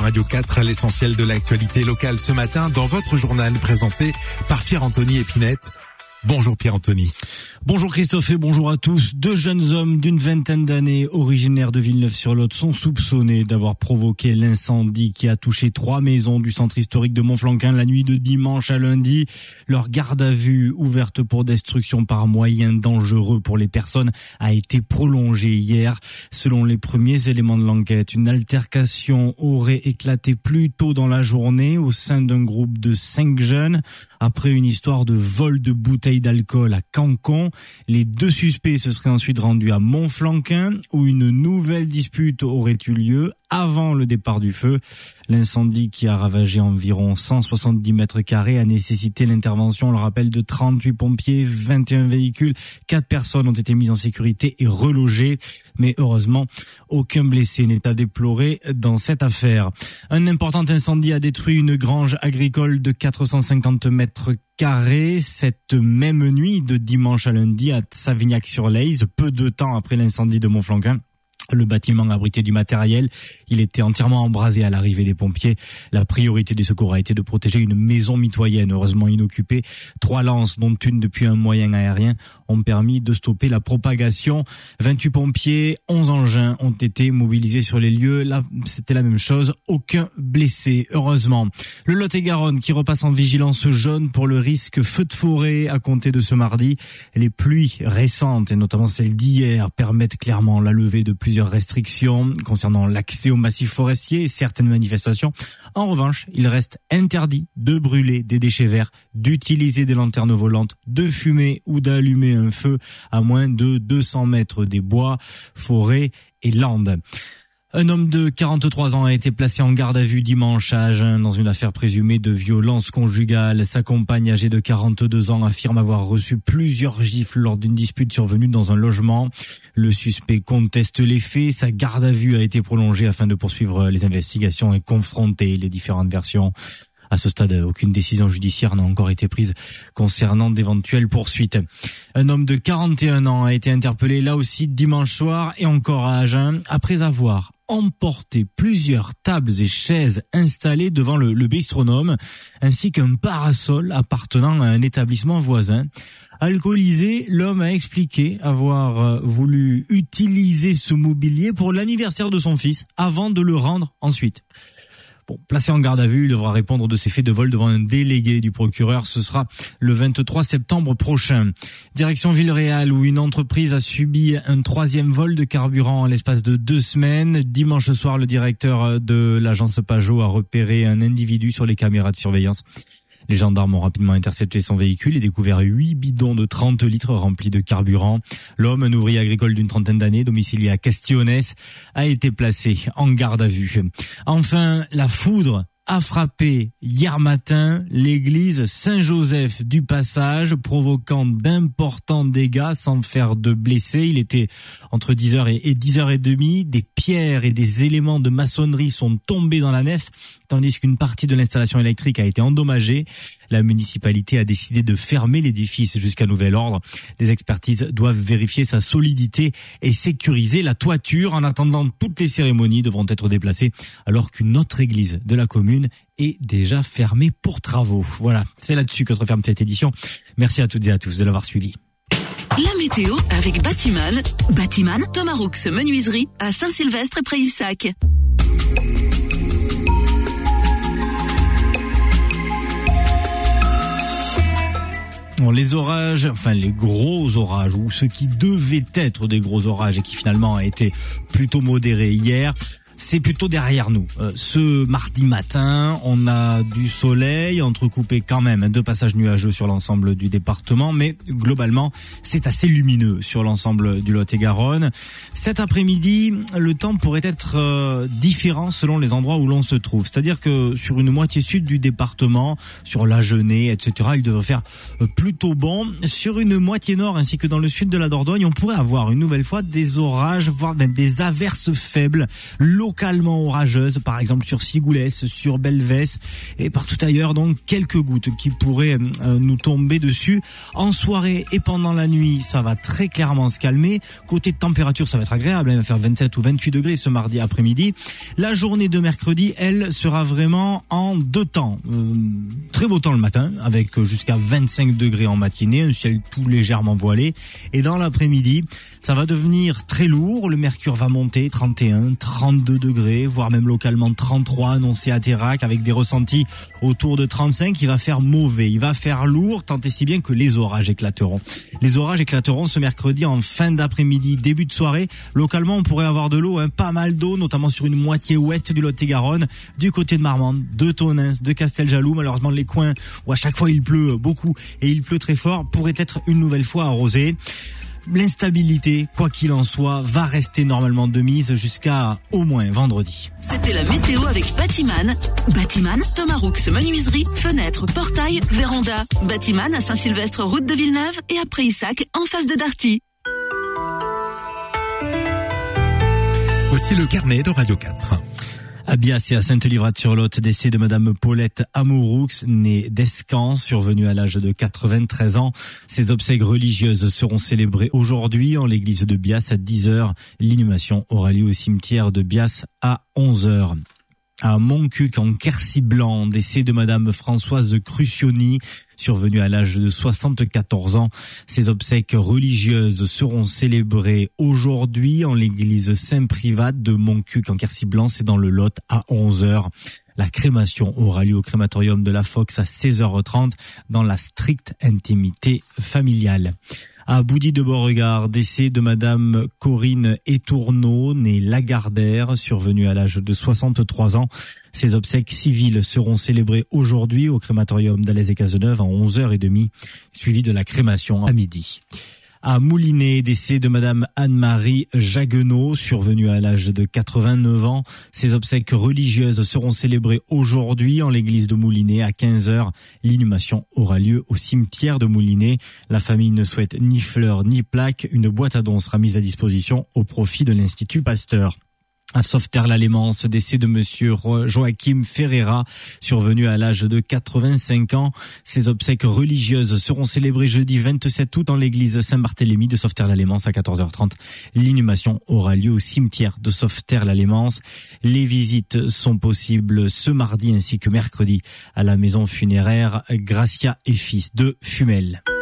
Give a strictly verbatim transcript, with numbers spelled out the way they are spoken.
Radio quatre, l'essentiel de l'actualité locale ce matin dans votre journal présenté par Pierre-Anthony Épinette. Bonjour Pierre-Anthony. Bonjour Christophe et bonjour à tous. Deux jeunes hommes d'une vingtaine d'années originaires de Villeneuve-sur-Lot sont soupçonnés d'avoir provoqué l'incendie qui a touché trois maisons du centre historique de Montflanquin la nuit de dimanche à lundi. Leur garde à vue ouverte pour destruction par moyen dangereux pour les personnes a été prolongée hier. Selon les premiers éléments de l'enquête, une altercation aurait éclaté plus tôt dans la journée au sein d'un groupe de cinq jeunes. Après une histoire de vol de bouteilles d'alcool à Cancon, les deux suspects se seraient ensuite rendus à Montflanquin où une nouvelle dispute aurait eu lieu avant le départ du feu. L'incendie qui a ravagé environ cent soixante-dix mètres carrés a nécessité l'intervention, on le rappelle, de trente-huit pompiers, vingt et un véhicules. Quatre personnes ont été mises en sécurité et relogées. Mais heureusement, aucun blessé n'est à déplorer dans cette affaire. Un important incendie a détruit une grange agricole de quatre cent cinquante mètres carrés cette même nuit de dimanche à lundi à Savignac-sur-Leyze, peu de temps après l'incendie de Montflanquin. Le bâtiment abritait du matériel. Il était entièrement embrasé à l'arrivée des pompiers. La priorité des secours a été de protéger une maison mitoyenne, heureusement inoccupée. Trois lances, dont une depuis un moyen aérien, ont permis de stopper la propagation. vingt-huit pompiers, onze engins ont été mobilisés sur les lieux. Là, c'était la même chose. Aucun blessé, heureusement. Le Lot-et-Garonne qui repasse en vigilance jaune pour le risque feu de forêt à compter de ce mardi. Les pluies récentes, et notamment celles d'hier, permettent clairement la levée de plusieurs restrictions concernant l'accès au massif forestier et certaines manifestations. En revanche, il reste interdit de brûler des déchets verts, d'utiliser des lanternes volantes, de fumer ou d'allumer un feu à moins de deux cents mètres des bois, forêts et landes. Un homme de quarante-trois ans a été placé en garde à vue dimanche à Agen dans une affaire présumée de violence conjugale. Sa compagne âgée de quarante-deux ans affirme avoir reçu plusieurs gifles lors d'une dispute survenue dans un logement. Le suspect conteste les faits. Sa garde à vue a été prolongée afin de poursuivre les investigations et confronter les différentes versions. À ce stade, aucune décision judiciaire n'a encore été prise concernant d'éventuelles poursuites. Un homme de quarante et un ans a été interpellé là aussi dimanche soir et encore à Agen après avoir emporté plusieurs tables et chaises installées devant le, le bistronome ainsi qu'un parasol appartenant à un établissement voisin. Alcoolisé, l'homme a expliqué avoir voulu utiliser ce mobilier pour l'anniversaire de son fils avant de le rendre ensuite. Bon, placé en garde à vue, il devra répondre de ses faits de vol devant un délégué du procureur. Ce sera le vingt-trois septembre prochain. Direction Villeréal, où une entreprise a subi un troisième vol de carburant en l'espace de deux semaines. Dimanche soir, le directeur de l'agence Pajot a repéré un individu sur les caméras de surveillance. Les gendarmes ont rapidement intercepté son véhicule et découvert huit bidons de trente litres remplis de carburant. L'homme, un ouvrier agricole d'une trentaine d'années, domicilié à Castillonnès, a été placé en garde à vue. Enfin, la foudre a frappé hier matin l'église Saint-Joseph du Passage, provoquant d'importants dégâts sans faire de blessés. Il était entre dix heures et dix heures trente. Des pierres et des éléments de maçonnerie sont tombés dans la nef, tandis qu'une partie de l'installation électrique a été endommagée. La municipalité a décidé de fermer l'édifice jusqu'à nouvel ordre. Des expertises doivent vérifier sa solidité et sécuriser la toiture. En attendant, toutes les cérémonies devront être déplacées alors qu'une autre église de la commune est déjà fermée pour travaux. Voilà, c'est là-dessus que se referme cette édition. Merci à toutes et à tous de l'avoir suivi. La météo avec Batiman. Batiman, Thomas Roux Menuiserie à Saint-Sylvestre et Prayssac. Bon, les orages, enfin les gros orages, ou ceux qui devaient être des gros orages et qui finalement ont été plutôt modérés hier, c'est plutôt derrière nous. Euh, ce mardi matin, on a du soleil, entrecoupé quand même de passages nuageux sur l'ensemble du département, mais globalement, c'est assez lumineux sur l'ensemble du Lot-et-Garonne. Cet après-midi, le temps pourrait être euh, différent selon les endroits où l'on se trouve. C'est-à-dire que sur une moitié sud du département, sur la Genée, et cetera, il devrait faire euh, plutôt bon. Sur une moitié nord ainsi que dans le sud de la Dordogne, on pourrait avoir une nouvelle fois des orages, voire des averses faibles, locales, localement orageuses, par exemple sur Sigoulès, sur Belvès et partout ailleurs. Donc quelques gouttes qui pourraient euh, nous tomber dessus. En soirée et pendant la nuit, ça va très clairement se calmer. Côté de température, ça va être agréable. Il va faire vingt-sept ou vingt-huit degrés ce mardi après-midi. La journée de mercredi, elle, sera vraiment en deux temps. Euh, très beau temps le matin, avec jusqu'à vingt-cinq degrés en matinée, un ciel tout légèrement voilé. Et dans l'après-midi, ça va devenir très lourd. Le mercure va monter trente et un, trente-deux degrés, voire même localement trente-trois annoncé à Terrac, avec des ressentis autour de trente-cinq. Il va faire mauvais, il va faire lourd, tant et si bien que les orages éclateront. Les orages éclateront ce mercredi en fin d'après-midi, début de soirée. Localement, on pourrait avoir de l'eau, hein, pas mal d'eau, notamment sur une moitié ouest du Lot-et-Garonne, du côté de Marmande, de Tonneins, de Casteljaloux. Malheureusement, les coins où à chaque fois il pleut beaucoup et il pleut très fort pourraient être une nouvelle fois arrosés. L'instabilité, quoi qu'il en soit, va rester normalement de mise jusqu'à au moins vendredi. C'était la météo avec Batiman. Batiman, Thomas Roux, menuiserie, fenêtres, portail, véranda. Batiman à Saint-Sylvestre, route de Villeneuve et à Préissac, en face de Darty. Voici le carnet de Radio quatre. À Bias et à Sainte-Livrade-sur-Lot, décès de Madame Paulette Amouroux, née d'Escan, survenue à l'âge de quatre-vingt-treize ans. Ses obsèques religieuses seront célébrées aujourd'hui en l'église de Bias à dix heures. L'inhumation aura lieu au cimetière de Bias à onze heures. À Montcuq, en Quercy-Blanc, décès de Madame Françoise Crucioni, survenue à l'âge de soixante-quatorze ans. Ses obsèques religieuses seront célébrées aujourd'hui en l'église Saint-Privat de Montcuq, en Quercy-Blanc, c'est dans le Lot, à onze heures. La crémation aura lieu au crématorium de la Fox à seize heures trente dans la stricte intimité familiale. À Boudy de Beauregard, décès de Madame Corinne Étourneau, née Lagardère, survenue à l'âge de soixante-trois ans. Ses obsèques civiles seront célébrées aujourd'hui au crématorium d'Alès et Cazeneuve à onze heures trente, suivi de la crémation à midi. À Moulinet, décès de Madame Anne-Marie Jaguenot, survenue à l'âge de quatre-vingt-neuf ans. Ses obsèques religieuses seront célébrées aujourd'hui en l'église de Moulinet à quinze heures. L'inhumation aura lieu au cimetière de Moulinet. La famille ne souhaite ni fleurs ni plaques. Une boîte à dons sera mise à disposition au profit de l'Institut Pasteur. À Sauveterre-la-Lémance, décès de monsieur Joachim Ferreira, survenu à l'âge de quatre-vingt-cinq ans. Ses obsèques religieuses seront célébrées jeudi vingt-sept août en l'église Saint-Barthélemy de Sauveterre-la-Lémance à quatorze heures trente. L'inhumation aura lieu au cimetière de Sauveterre-la-Lémance. Les visites sont possibles ce mardi ainsi que mercredi à la maison funéraire Gracia et Fils de Fumel.